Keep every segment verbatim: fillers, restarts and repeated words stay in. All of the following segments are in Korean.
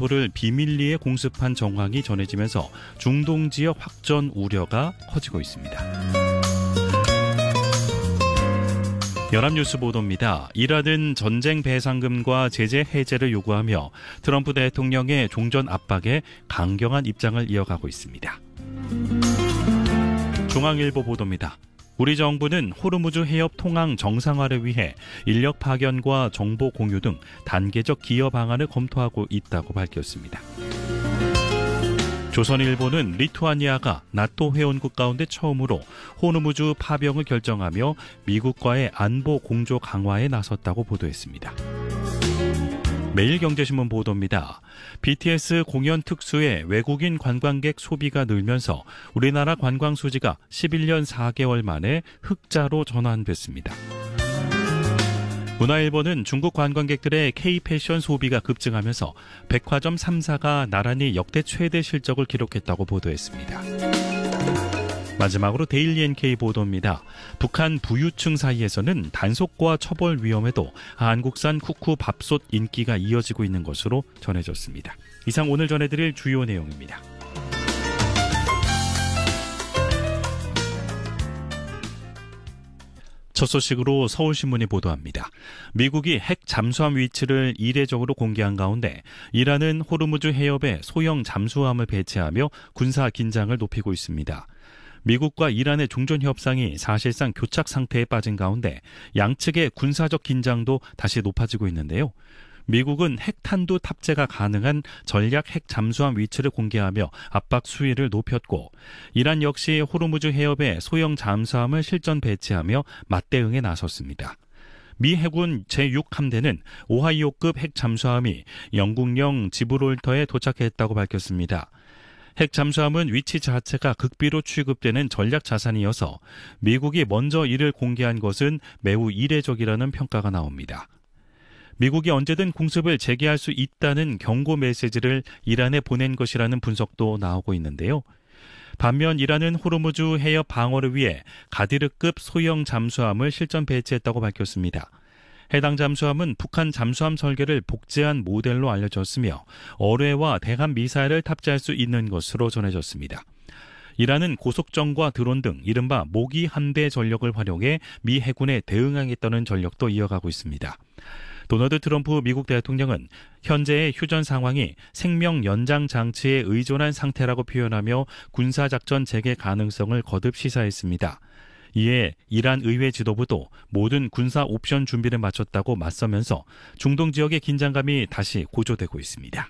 본토를 비밀리에 공습한 정황이 전해지면서 중동 지역 확전 우려가 커지고 있습니다. 연합뉴스 보도입니다. 이란은 전쟁 배상금과 제재 해제를 요구하며 트럼프 대통령의 종전 압박에 강경한 입장을 이어가고 있습니다. 중앙일보 보도입니다. 우리 정부는 호르무즈 해협 통항 정상화를 위해 인력 파견과 정보 공유 등 단계적 기여 방안을 검토하고 있다고 밝혔습니다. 조선일보는 리투아니아가 나토 회원국 가운데 처음으로 호르무즈 파병을 결정하며 미국과의 안보 공조 강화에 나섰다고 보도했습니다. 매일경제신문 보도입니다. 비티에스 공연 특수에 외국인 관광객 소비가 늘면서 우리나라 관광 수지가 십일 년 사 개월 만에 흑자로 전환됐습니다. 문화일보는 중국 관광객들의 K-패션 소비가 급증하면서 백화점 삼 사가 나란히 역대 최대 실적을 기록했다고 보도했습니다. 마지막으로 데일리 엔케이 보도입니다. 북한 부유층 사이에서는 단속과 처벌 위험에도 한국산 쿠쿠 밥솥 인기가 이어지고 있는 것으로 전해졌습니다. 이상 오늘 전해드릴 주요 내용입니다. 첫 소식으로 서울신문이 보도합니다. 미국이 핵 잠수함 위치를 이례적으로 공개한 가운데 이란은 호르무즈 해협에 소형 잠수함을 배치하며 군사 긴장을 높이고 있습니다. 미국과 이란의 종전 협상이 사실상 교착 상태에 빠진 가운데 양측의 군사적 긴장도 다시 높아지고 있는데요. 미국은 핵탄두 탑재가 가능한 전략 핵 잠수함 위치를 공개하며 압박 수위를 높였고 이란 역시 호르무즈 해협에 소형 잠수함을 실전 배치하며 맞대응에 나섰습니다. 미 해군 제육 함대는 오하이오급 핵 잠수함이 영국령 지브롤터에 도착했다고 밝혔습니다. 핵 잠수함은 위치 자체가 극비로 취급되는 전략 자산이어서 미국이 먼저 이를 공개한 것은 매우 이례적이라는 평가가 나옵니다. 미국이 언제든 공습을 재개할 수 있다는 경고 메시지를 이란에 보낸 것이라는 분석도 나오고 있는데요. 반면 이란은 호르무즈 해협 방어를 위해 가디르급 소형 잠수함을 실전 배치했다고 밝혔습니다. 해당 잠수함은 북한 잠수함 설계를 복제한 모델로 알려졌으며 어뢰와 대함 미사일을 탑재할 수 있는 것으로 전해졌습니다. 이란은 고속정과 드론 등 이른바 모기 함대 전력을 활용해 미 해군에 대응하겠다는 전력도 이어가고 있습니다. 도널드 트럼프 미국 대통령은 현재의 휴전 상황이 생명 연장 장치에 의존한 상태라고 표현하며 군사작전 재개 가능성을 거듭 시사했습니다. 이에 이란 의회 지도부도 모든 군사 옵션 준비를 마쳤다고 맞서면서 중동 지역의 긴장감이 다시 고조되고 있습니다.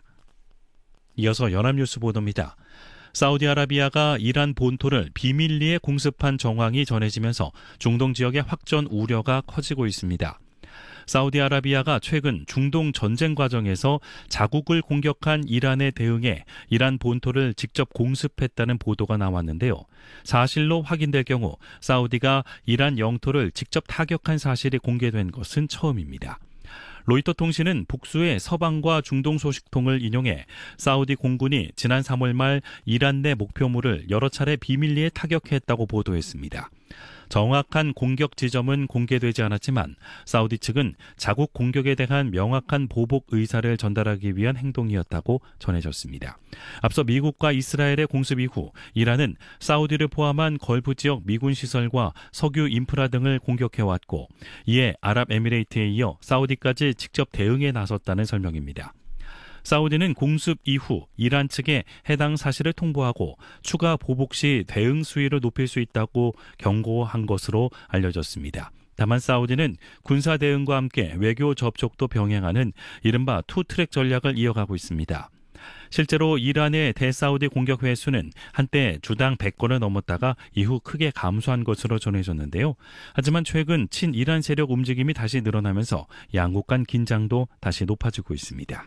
이어서 연합뉴스 보도입니다. 사우디아라비아가 이란 본토를 비밀리에 공습한 정황이 전해지면서 중동 지역의 확전 우려가 커지고 있습니다. 사우디아라비아가 최근 중동 전쟁 과정에서 자국을 공격한 이란에 대응해 이란 본토를 직접 공습했다는 보도가 나왔는데요. 사실로 확인될 경우 사우디가 이란 영토를 직접 타격한 사실이 공개된 것은 처음입니다. 로이터 통신은 복수의 서방과 중동 소식통을 인용해 사우디 공군이 지난 삼월 말 이란 내 목표물을 여러 차례 비밀리에 타격했다고 보도했습니다. 정확한 공격 지점은 공개되지 않았지만 사우디 측은 자국 공격에 대한 명확한 보복 의사를 전달하기 위한 행동이었다고 전해졌습니다. 앞서 미국과 이스라엘의 공습 이후 이란은 사우디를 포함한 걸프 지역 미군 시설과 석유 인프라 등을 공격해왔고 이에 아랍에미레이트에 이어 사우디까지 직접 대응에 나섰다는 설명입니다. 사우디는 공습 이후 이란 측에 해당 사실을 통보하고 추가 보복 시 대응 수위를 높일 수 있다고 경고한 것으로 알려졌습니다. 다만 사우디는 군사 대응과 함께 외교 접촉도 병행하는 이른바 투트랙 전략을 이어가고 있습니다. 실제로 이란의 대사우디 공격 횟수는 한때 주당 백 건을 넘었다가 이후 크게 감소한 것으로 전해졌는데요. 하지만 최근 친이란 세력 움직임이 다시 늘어나면서 양국 간 긴장도 다시 높아지고 있습니다.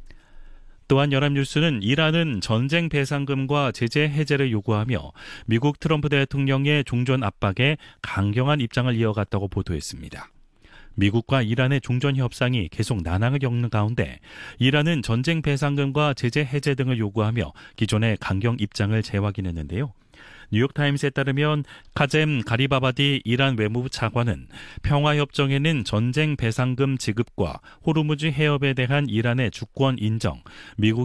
또한 연합뉴스는 이란은 전쟁 배상금과 제재 해제를 요구하며 미국 트럼프 대통령의 종전 압박에 강경한 입장을 이어갔다고 보도했습니다. 미국과 이란의 종전 협상이 계속 난항을 겪는 가운데 이란은 전쟁 배상금과 제재 해제 등을 요구하며 기존의 강경 입장을 재확인했는데요. 뉴욕타임스에 따르면 카젬 가리바바디 이란 외무부 차관은 평화협정에는 전쟁 배상금 지급과 호르무즈 해협에 대한 이란의 주권 인정, 미국의